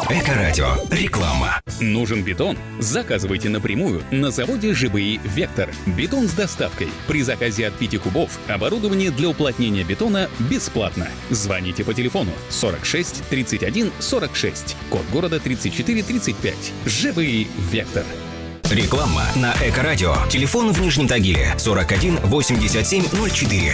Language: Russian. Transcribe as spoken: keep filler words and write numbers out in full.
Эко-радио. Реклама. Нужен бетон? Заказывайте напрямую на заводе ЖБИ «Вектор». Бетон с доставкой. При заказе от пяти кубов оборудование для уплотнения бетона бесплатно. Звоните по телефону сорок шесть тридцать один сорок шесть. Код города тридцать четыре тридцать пять. ЖБИ «Вектор». Реклама на Эко-радио. Телефон в Нижнем Тагиле сорок один восемьдесят семь ноль четыре.